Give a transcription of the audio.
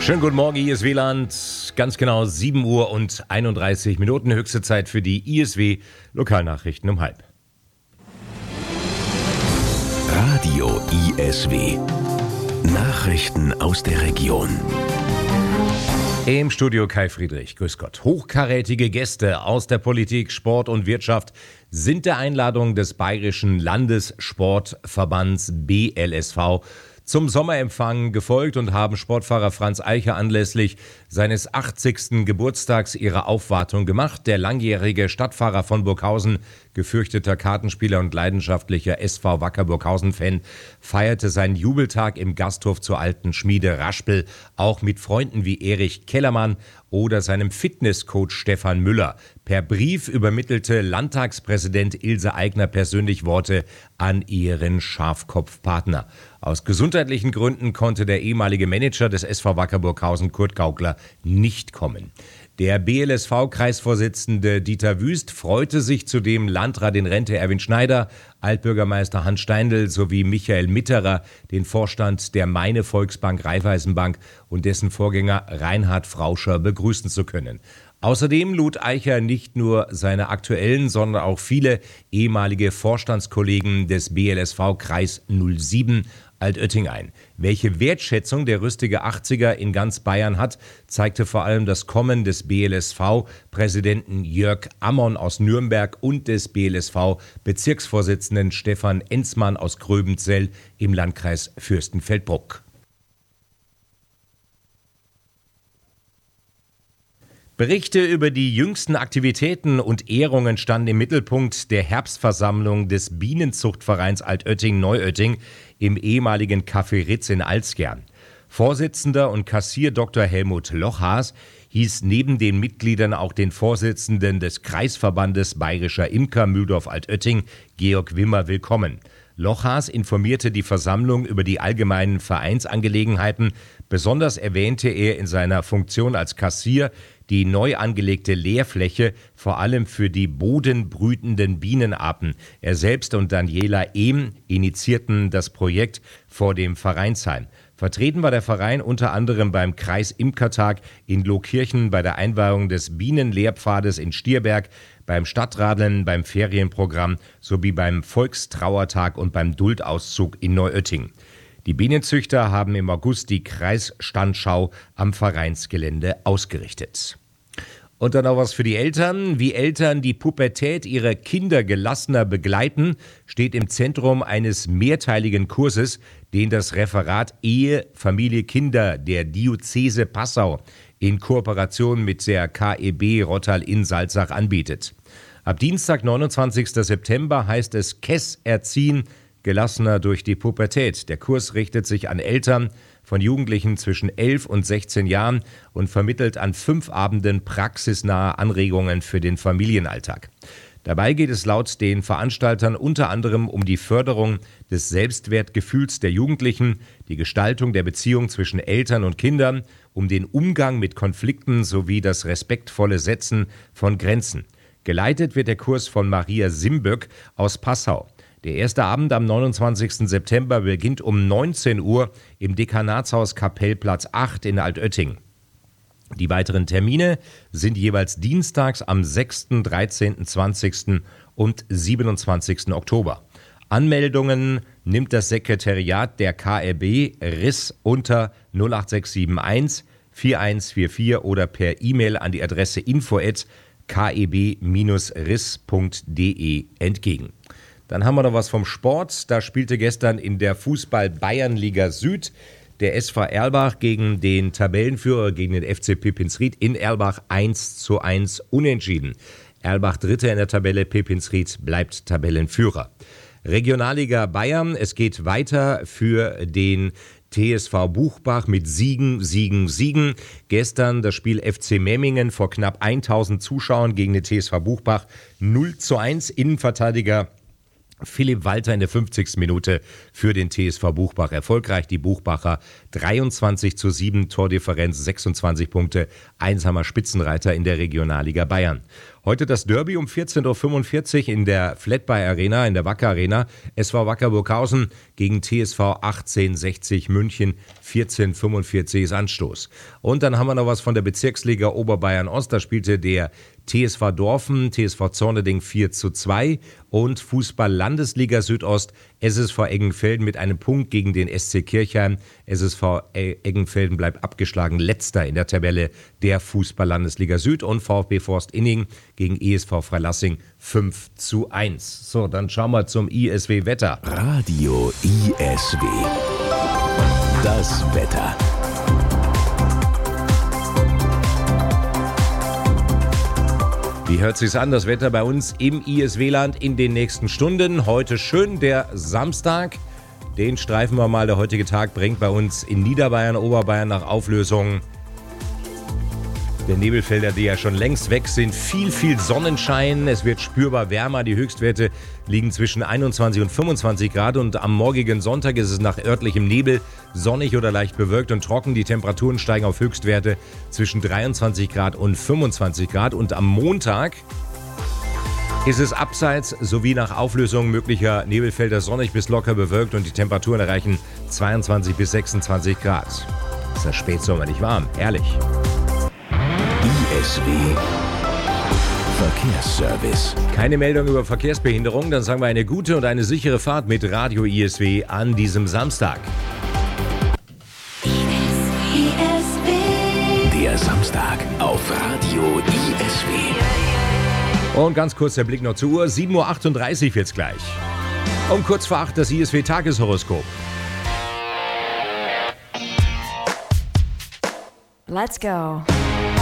Schönen guten Morgen, ISW Land. Ganz genau 7 Uhr und 31 Minuten. Höchste Zeit für die ISW Lokalnachrichten um 12:30. Radio ISW. Nachrichten aus der Region. Im Studio Kai Friedrich. Grüß Gott. Hochkarätige Gäste aus der Politik, Sport und Wirtschaft sind der Einladung des Bayerischen Landessportverbands BLSV zum Sommerempfang gefolgt und haben Sportfahrer Franz Eicher anlässlich seines 80. Geburtstags ihre Aufwartung gemacht. Der langjährige Stadtfahrer von Burghausen, gefürchteter Kartenspieler und leidenschaftlicher SV Wacker Burghausen-Fan, feierte seinen Jubeltag im Gasthof zur alten Schmiede Raspel, auch mit Freunden wie Erich Kellermann oder seinem Fitnesscoach Stefan Müller. Per Brief übermittelte Landtagspräsident Ilse Aigner persönlich Worte an ihren Schafkopfpartner. Aus gesundheitlichen Gründen konnte der ehemalige Manager des SV Wacker Burghausen, Kurt Gaukler, nicht kommen. Der BLSV-Kreisvorsitzende Dieter Wüst freute sich zudem, Landrat in Rente Erwin Schneider, Altbürgermeister Hans Steindl sowie Michael Mitterer, den Vorstand der Meine Volksbank Raiffeisenbank und dessen Vorgänger Reinhard Frauscher begrüßen zu können. Außerdem lud Eicher nicht nur seine aktuellen, sondern auch viele ehemalige Vorstandskollegen des BLSV Kreis 07 Altötting ein. Welche Wertschätzung der rüstige 80er in ganz Bayern hat, zeigte vor allem das Kommen des BLSV-Präsidenten Jörg Ammon aus Nürnberg und des BLSV-Bezirksvorsitzenden Stefan Enzmann aus Gröbenzell im Landkreis Fürstenfeldbruck. Berichte über die jüngsten Aktivitäten und Ehrungen standen im Mittelpunkt der Herbstversammlung des Bienenzuchtvereins Altötting-Neuötting im ehemaligen Café Ritz in Alzgern. Vorsitzender und Kassier Dr. Helmut Lochhaas hieß neben den Mitgliedern auch den Vorsitzenden des Kreisverbandes Bayerischer Imker Mühldorf-Altötting, Georg Wimmer, willkommen. Lochhaas informierte die Versammlung über die allgemeinen Vereinsangelegenheiten. Besonders erwähnte er in seiner Funktion als Kassier die neu angelegte Lehrfläche, vor allem für die bodenbrütenden Bienenarten. Er selbst und Daniela Ehm initiierten das Projekt vor dem Vereinsheim. Vertreten war der Verein unter anderem beim Kreisimkertag in Lohkirchen, bei der Einweihung des Bienenlehrpfades in Stierberg, beim Stadtradeln, beim Ferienprogramm sowie beim Volkstrauertag und beim Duldauszug in Neuötting. Die Bienenzüchter haben im August die Kreisstandschau am Vereinsgelände ausgerichtet. Und dann noch was für die Eltern. Wie Eltern die Pubertät ihrer Kinder gelassener begleiten, steht im Zentrum eines mehrteiligen Kurses, den das Referat Ehe, Familie, Kinder der Diözese Passau in Kooperation mit der KEB Rottal-Inn-Salzach anbietet. Ab Dienstag, 29. September heißt es KESS erziehen, gelassener durch die Pubertät. Der Kurs richtet sich an Eltern von Jugendlichen zwischen 11 und 16 Jahren und vermittelt an 5 Abenden praxisnahe Anregungen für den Familienalltag. Dabei geht es laut den Veranstaltern unter anderem um die Förderung des Selbstwertgefühls der Jugendlichen, die Gestaltung der Beziehung zwischen Eltern und Kindern, um den Umgang mit Konflikten sowie das respektvolle Setzen von Grenzen. Geleitet wird der Kurs von Maria Simböck aus Passau. Der erste Abend am 29. September beginnt um 19 Uhr im Dekanatshaus Kapellplatz 8 in Altötting. Die weiteren Termine sind jeweils dienstags am 6., 13., 20. und 27. Oktober. Anmeldungen nimmt das Sekretariat der KRB RIS unter 08671 4144 oder per E-Mail an die Adresse info@keb-ris.de entgegen. Dann haben wir noch was vom Sport. Da spielte gestern in der Fußball-Bayernliga Süd der SV Erlbach gegen den Tabellenführer, gegen den FC Pipinsried in Erlbach 1:1 unentschieden. Erlbach Dritter in der Tabelle, Pipinsried bleibt Tabellenführer. Regionalliga Bayern, es geht weiter für den TSV Buchbach mit Siegen. Gestern das Spiel FC Memmingen vor knapp 1000 Zuschauern gegen den TSV Buchbach 0:1. Innenverteidiger Philipp Walter in der 50. Minute für den TSV Buchbach erfolgreich. Die Buchbacher 23:7, Tordifferenz 26 Punkte, einsamer Spitzenreiter in der Regionalliga Bayern. Heute das Derby um 14.45 Uhr in der Flatbuy Arena, in der Wacker Arena. SV Wacker Burghausen gegen TSV 1860 München. 14:45 ist Anstoß. Und dann haben wir noch was von der Bezirksliga Oberbayern Ost. Da spielte der TSV Dorfen, TSV Zorneding 4:2 und Fußball-Landesliga Südost, SSV Eggenfelden mit einem Punkt gegen den SC Kirchheim. SSV Eggenfelden bleibt abgeschlagen, letzter in der Tabelle der Fußball-Landesliga Süd und VfB Forst Inning gegen ESV Freilassing 5:1. So, dann schauen wir zum ISW-Wetter. Radio ISW. Das Wetter. Wie hört sich's an, das Wetter bei uns im ISW-Land in den nächsten Stunden? Heute schön der Samstag. Den streifen wir mal. Der heutige Tag bringt bei uns in Niederbayern, Oberbayern nach Auflösung der Nebelfelder, die ja schon längst weg sind. Viel Sonnenschein. Es wird spürbar wärmer. Die Höchstwerte liegen zwischen 21 und 25 Grad. Und am morgigen Sonntag ist es nach örtlichem Nebel sonnig oder leicht bewölkt und trocken. Die Temperaturen steigen auf Höchstwerte zwischen 23 Grad und 25 Grad. Und am Montag ist es abseits sowie nach Auflösung möglicher Nebelfelder sonnig bis locker bewölkt und die Temperaturen erreichen 22 bis 26 Grad. Ist das Spätsommer nicht warm? Herrlich. ISW Verkehrsservice. Keine Meldung über Verkehrsbehinderung, dann sagen wir eine gute und eine sichere Fahrt mit Radio ISW an diesem Samstag. Der Samstag auf Radio ISW. Und ganz kurz der Blick noch zur Uhr. 7:38 Uhr wird's gleich. Um kurz vor 8 das ISW-Tageshoroskop. Let's go.